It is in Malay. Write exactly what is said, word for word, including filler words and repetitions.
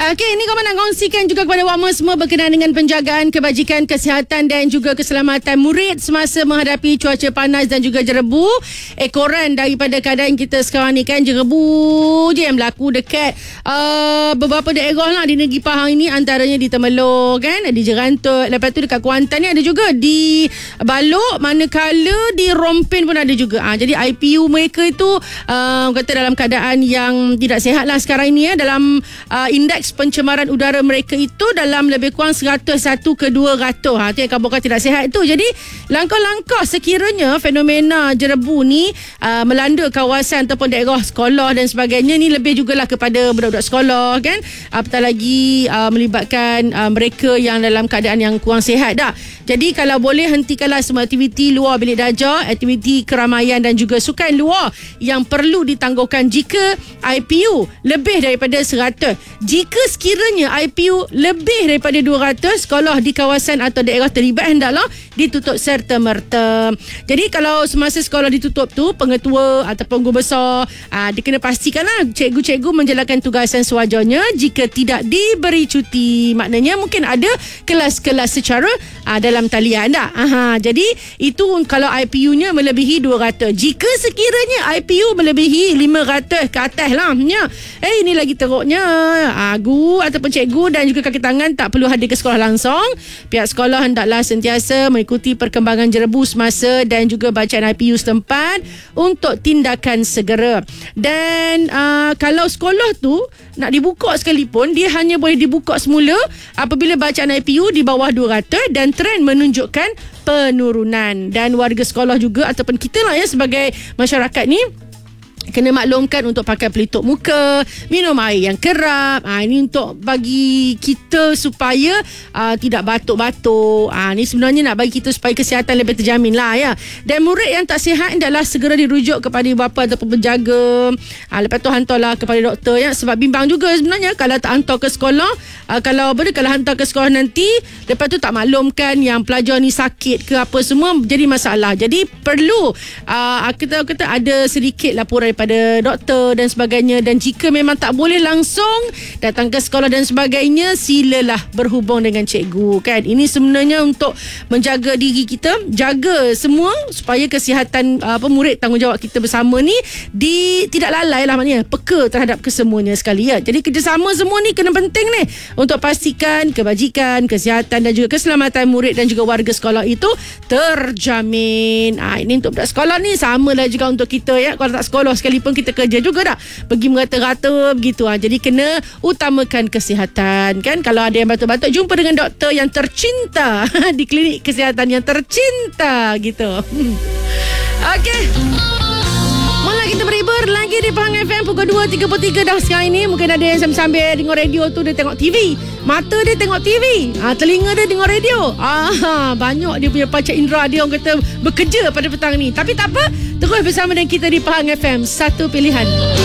Okey, ini kau nak kongsikan juga kepada awak semua berkenaan dengan penjagaan kebajikan kesihatan dan juga keselamatan murid semasa menghadapi cuaca panas dan juga jerebu. Ekoran daripada keadaan kita sekarang ni kan, jerebu je yang berlaku dekat uh, beberapa daerah lah di negeri Pahang ini, antaranya di Temelor kan, di Jerantut, lepas tu dekat Kuantan ni ada juga, di Balok, manakala di Rompin pun ada juga. Ha, jadi I P U mereka itu uh, kata dalam keadaan yang tidak sihat lah sekarang ini ya. Dalam uh, indeks pencemaran udara mereka itu dalam lebih kurang seratus satu ke dua ratus. Ha, itu yang kabarkan tidak sihat itu. Jadi langkah-langkah sekiranya fenomena jerebu ni uh, melanda kawasan ataupun daerah sekolah dan sebagainya, ni lebih jugalah kepada budak-budak sekolah kan, apatah lagi uh, melibatkan uh, mereka yang dalam keadaan yang kurang sihat dah. Jadi kalau boleh hentikanlah semua aktiviti luar bilik darjah, aktiviti keramaian dan juga sukan luar yang perlu ditangguhkan jika I P U lebih daripada seratus. Jika sekiranya I P U lebih daripada dua ratus, sekolah di kawasan atau daerah terlibat hendaklah ditutup serta-merta. Jadi kalau semasa sekolah ditutup tu, pengetua ataupun guru besar aa, dia kena pastikanlah cikgu-cikgu menjalankan tugasan sewajarnya. Jika tidak diberi cuti, maknanya mungkin ada kelas-kelas secara aa, dalam talian dah. Aha, jadi itu kalau I P U-nya melebihi dua ratus. Jika sekiranya I P U melebihi lima ratus ke atas lah ya. Eh ini lagi teruknya, ha, guru ataupun cikgu dan juga kaki tangan tak perlu hadir ke sekolah langsung. Pihak sekolah hendaklah sentiasa mengikuti perkembangan jerebu semasa dan juga bacaan I P U setempat untuk tindakan segera. Dan uh, kalau sekolah tu nak dibuka sekalipun, dia hanya boleh dibuka semula apabila bacaan I P U di bawah dua ratus dan trend menunjukkan penurunan. Dan warga sekolah juga ataupun kita lah ya sebagai masyarakat ni kena maklumkan untuk pakai pelitup muka, minum air yang kerap. Ha, ini untuk bagi kita supaya uh, tidak batuk-batuk. Ha, ini sebenarnya nak bagi kita supaya kesihatan lebih terjamin lah ya. Dan murid yang tak sihat hendaklah segera dirujuk kepada ibu bapa ataupun penjaga. Ha, lepas tu hantarlah kepada doktor ya. Sebab bimbang juga sebenarnya kalau tak hantar ke sekolah, uh, kalau apa dia, kalau hantar ke sekolah nanti, lepas tu tak maklumkan yang pelajar ni sakit ke apa semua, jadi masalah. Jadi perlu uh, kita kata ada sedikit laporan pada doktor dan sebagainya. Dan jika memang tak boleh langsung datang ke sekolah dan sebagainya, silalah berhubung dengan cikgu kan. Ini sebenarnya untuk menjaga diri kita, jaga semua supaya kesihatan apa murid tanggungjawab kita bersama ni di tidak lalai lah, maknanya peka terhadap kesemuanya sekali ya. Jadi kerjasama semua ni kena penting ni untuk pastikan kebajikan, kesihatan dan juga keselamatan murid dan juga warga sekolah itu terjamin. Ha, ini untuk budak sekolah ni sama lah juga untuk kita ya. Kalau tak sekolah sekalipun kita kerja juga dah, pergi merata-rata begitu ha. Jadi kena utamakan kesihatan kan. Kalau ada yang batuk-batuk, jumpa dengan doktor yang tercinta di klinik kesihatan yang tercinta gitu. Okey, mula kita berhibur lagi di Pahang F M pukul dua tiga puluh tiga dah sekarang ini. Mungkin ada yang sambil-sambil tengok radio tu, dia tengok T V, mata dia tengok T V, ha, telinga dia tengok radio. Ah, banyak dia punya panca indera dia orang kata bekerja pada petang ni. Tapi tak apa, terus bersama dengan kita di Pahang F M, satu pilihan.